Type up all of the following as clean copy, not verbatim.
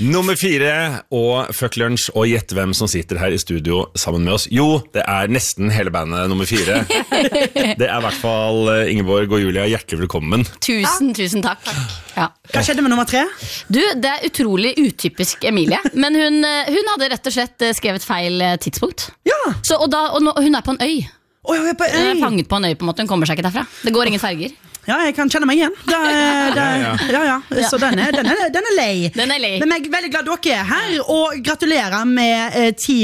Nummer 4 og Fuck Lunch, og gjett hvem som sitter her i studio sammen med oss. Jo, det nesten hele bandet nummer 4. Det I hvert fall Ingeborg og Julia, hjertelig velkommen. Tusen takk. Ja. Hva skjedde med nummer 3? Du, det utrolig utypisk Emilie, men hun hadde rett og slett skrevet feil tidspunkt. Ja. Så, og hun på en øy. Jeg er på en øy. Fanget på en øy på en måte, hun kommer seg ikke derfra. Det går ingen ferger. Ja, jeg kan kjenne meg igjen. Så den lei. Den lei. Men jeg veldig glad dere her, og gratulerer med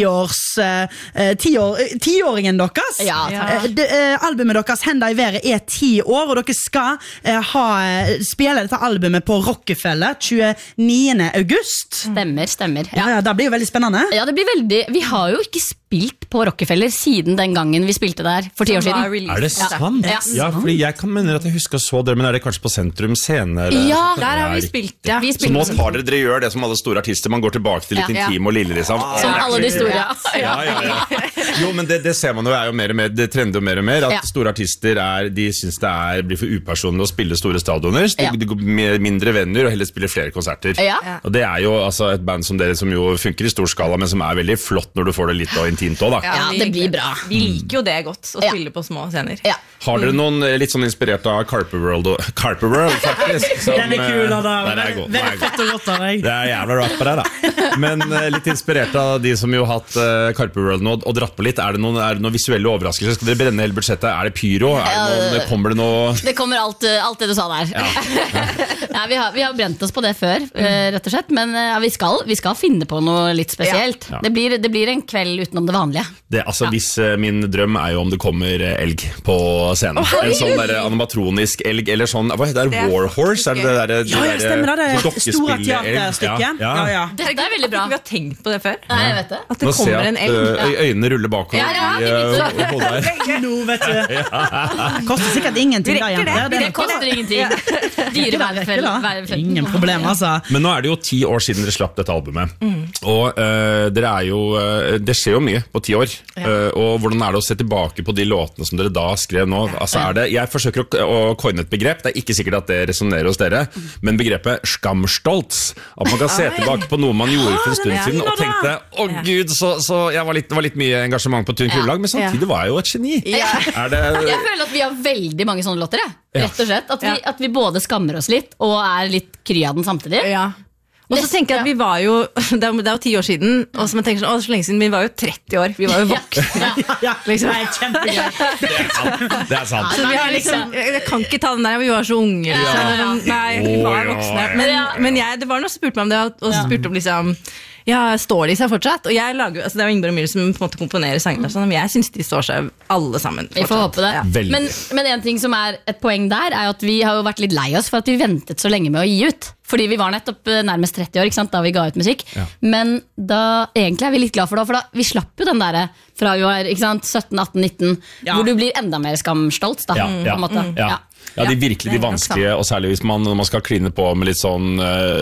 10-åringen deres. Ja, albumet deres Henda I været 10 år, og dere skal spille dette albumet på Rockefeller 29. august. Stemmer. Ja, det blir jo veldig spennende. Ja, det blir veldig. Vi har jo ikke spilt på Rockefeller siden den gangen vi spilte der for 10 år siden. Det sant? Ja, fordi jeg kan mene at jeg husker så dere, men det kanskje på Sentrum senere? Ja, der har vi spilt, ja. Så nå tar dere gjør det som alle store artister, man går tilbake til litt intim og lille, liksom. Som alle de store. Ja. Jo, men det ser man jo mer og mer, det trender jo mer og mer, at store artister de synes det blir for upersonlig å spille store stadioner, de går med mindre venner og heller spiller flere konserter. Og det jo altså et band som dere som jo funker I stor skala, men som veldig flott når du får det litt og intimt også, da. Ja, det blir bra. Vi liker jo det godt, å spille på små scener. Har dere noen litt sånn inspirert av Carper World, faktisk? Som, den kul, da. Veldig fett og godt av deg. Det jævla rart på det, da. Men litt inspirert av de som jo har hatt Carper World nå, og dratt på litt. Det noen visuelle overraskelser? Skal dere brenne hele budsjettet? Det pyro? Kommer det noe? Det kommer alt det du sa der. Ja, vi har brent oss på det før, rett og slett. Men vi skal finne på noe litt spesielt. Det blir en kveld utenom det vanlige. Hvis min drøm jo om det kommer elg på scenen. En sånn der animatronisk elg, eller sånn, hva heter det? Warhorse? Det der stemmer det. Store teaterstykket. Ja. Dette veldig bra. Vi har tenkt på det før. Nei, jeg vet det. At det kommer en elg. Øynene ruller bakover. Nå vet du. Koster sikkert ingenting da, jenter. Det koster ingenting. Dyrevelferd. Ingen problem, altså. Men nå det jo 10 år siden dere slapp dette albumet. Og dere jo det skjer jo mye på 10 år. Og hvordan det å se tilbake på de låtene som dere da skrev nå? Altså jeg forsøker å coine et begrep. Det ikke sikkert at det resonerer hos dere, men begrepet skamstolz. At man kan se tilbake på noe man gjorde for en stund siden og tenkte, Gud, så jeg var litt mye engasjement på Tynn Krullag, men samtidig var jeg jo et geni. Jeg føler at vi har veldig mange sånne låter, rett og slett. At vi både skammer oss litt og litt kry av den samtidig. Og så tenker jeg at vi var jo det jo 10 år siden, og så man tenker sånn, så lenge siden vi var jo 30 år, vi var jo voksne. Liksom. Det kjempegøy. Det sant. Så vi har liksom, jeg kan ikke ta den der, vi var så unge. Nei, vi var voksne. Men det var noe som spurte meg om det, og så spurte om liksom, står de seg fortsatt? Og jeg lager, altså det jo Ingeborg og Emilie som på en måte komponerer sangene, sånn, men jeg synes de står seg alle sammen fortsatt. Vi får håpe det. Men en ting som et poeng der, jo at vi har jo vært litt lei oss for at vi ventet så lenge med å gi ut. Fordi vi var nettopp nærmest 30 år, ikke sant, da vi ga ut musikk. Men da, egentlig vi litt glad for det, for da, vi slapp jo den der fra vi var, ikke sant, 17, 18, 19, hvor du blir enda mer skamstolt, da, på en måte. Ja, de virkelig de vanskelige, og særlig hvis når man skal kline på med litt sånn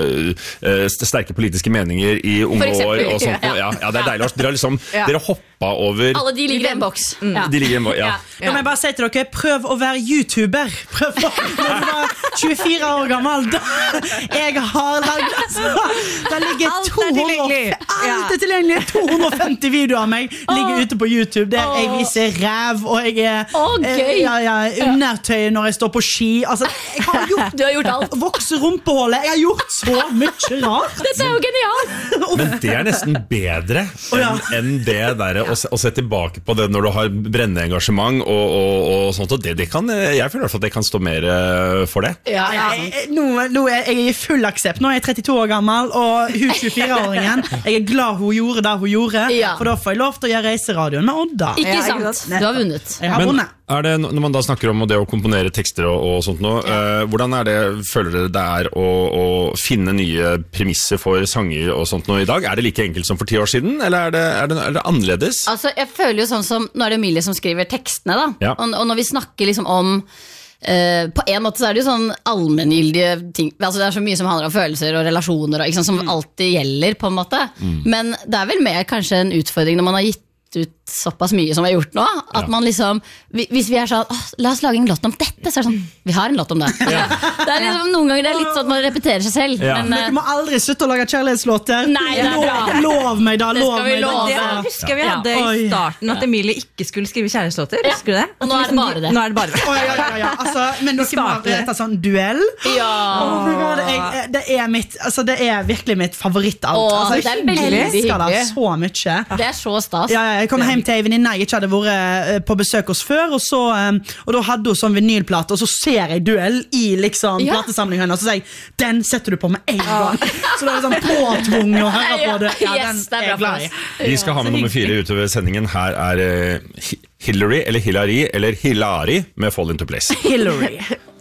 sterke politiske meninger i unge år og sånt. Det deilig. Dere hoppa over. Alle de ligger i en boks. De ligger i en boks, Da må jeg bare si til dere, prøv å være YouTuber. Prøv å være 24 år gammel. Jeg har laget, det ligger 250 videoer av meg ligger ute på YouTube der jeg viser ræv, og jeg undertøy når jeg står på ski. Altså, du har gjort alt. Vokse rumpeholdet. Jeg har gjort så mye rart. Dette jo genialt. Men det nesten bedre enn det der å se tilbake på det når du har brennende engasjement og sånt, og det kan, jeg føler i hvert fall at det kan stå mer for det. Nå jeg i full aksept. Nå jeg 32 år gammel, og hun 24-åringen, jeg glad hun gjorde det hun gjorde, for da får jeg lov til å gjøre reiseradioen med Odda. Ikke sant? Du har vunnet. Jeg har vunnet. Det, når man da snakker om det å komponere tekster og sånt nå, hvordan føler dere det å finne nye premisser for sanger og sånt nå i dag? Det like enkelt som for 10 år siden, eller er det annerledes? Altså, jeg føler jo sånn som, nå det Emilie som skriver tekstene da, og når vi snakker liksom om på en måte så det jo sånn allmenngyldige ting, altså det så mye som handler om følelser og relasjoner og, ikke sant, som alltid gjelder på en måte, men det vel mer kanskje en utfordring når man har gitt gitt ut såpass mye som vi har gjort nå, at man liksom, hvis vi sånn, la oss lage en låt om dette, så sånn, vi har en låt om det. Det liksom, noen ganger det litt sånn at man repeterer seg selv. Men dere må aldri slutte å lage kjærlighetslåter. Nei, det bra. Lov meg da, lov meg da. Det husker vi hadde i starten, at Emilie ikke skulle skrive kjærlighetslåter. Husker du det? Og nå det bare det. Nå det bare det. Ja. Altså, men dere må rette sånn duell. Ja. Det er virkelig mitt favoritt-alt. Altså, det veldig jeg elsker det så mye. Det så stas. Jeg kom hjem til en venninne jeg ikke hadde vært på besøk hos før, og da hadde hun sånn vinylplate, og så ser jeg duell i liksom platesamlingen hennes, og så sier jeg, den setter du på med en gang. Så det sånn påtvunget å høre på det. Den er jeg glad i. Vi skal ha med nummer 4 utover sendingen. Her Hillary, eller Hilary, eller Hilari med Fall Into Place. Hillary.